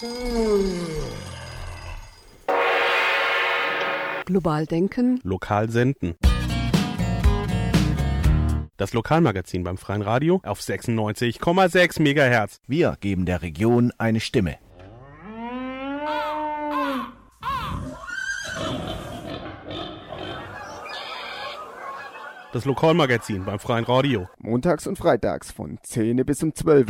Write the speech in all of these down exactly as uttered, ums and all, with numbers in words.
Global denken. Lokal senden. Das Lokalmagazin beim Freien Radio auf sechsundneunzig Komma sechs Megahertz. Wir geben der Region eine Stimme. Das Lokalmagazin beim Freien Radio. Montags und freitags von zehn bis um zwölf.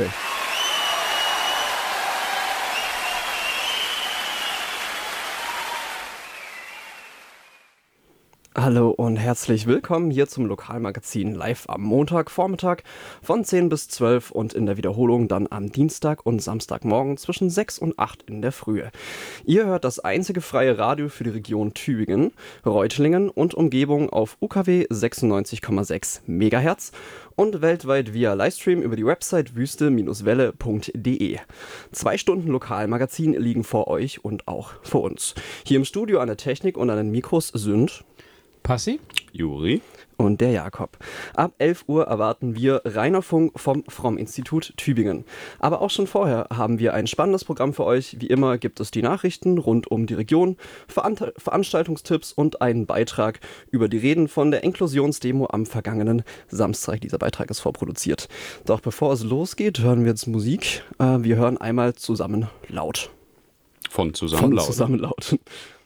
Hallo und herzlich willkommen hier zum Lokalmagazin live am Montagvormittag von zehn bis zwölf und in der Wiederholung dann am Dienstag und Samstagmorgen zwischen sechs und acht in der Frühe. Ihr hört das einzige freie Radio für die Region Tübingen, Reutlingen und Umgebung auf U K W sechsundneunzig Komma sechs Megahertz und weltweit via Livestream über die Website wüste Welle punkt de. Zwei Stunden Lokalmagazin liegen vor euch und auch vor uns. Hier im Studio an der Technik und an den Mikros sind Passi, Juri und der Jakob. Ab elf Uhr erwarten wir Rainer Funk vom Fromm-Institut Tübingen. Aber auch schon vorher haben wir ein spannendes Programm für euch. Wie immer gibt es die Nachrichten rund um die Region, Veran- Veranstaltungstipps und einen Beitrag über die Reden von der Inklusionsdemo am vergangenen Samstag. Dieser Beitrag ist vorproduziert. Doch bevor es losgeht, hören wir jetzt Musik. Äh, wir hören einmal zusammen laut. Von zusammen Von laut. zusammen laut.